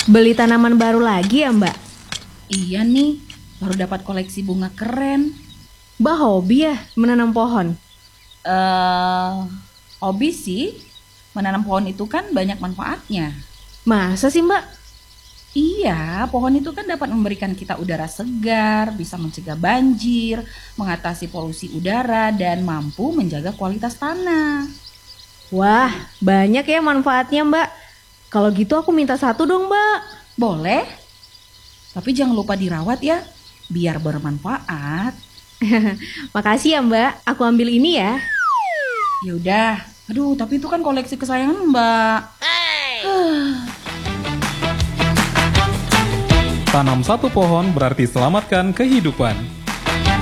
Beli tanaman baru lagi ya Mbak? Iya nih, baru dapat koleksi bunga keren. Mbak hobi ya menanam pohon? Eh, Hobi sih, menanam pohon itu kan banyak manfaatnya. Masa sih Mbak? Iya, pohon itu kan dapat memberikan kita udara segar, bisa mencegah banjir, mengatasi polusi udara, dan mampu menjaga kualitas tanah. Wah, banyak ya manfaatnya Mbak. Kalau gitu aku minta satu dong Mbak. Boleh, tapi jangan lupa dirawat ya, biar bermanfaat. Makasih ya Mbak, aku ambil ini ya. Yaudah, aduh tapi itu kan koleksi kesayangan Mbak. Tanam satu pohon berarti selamatkan kehidupan.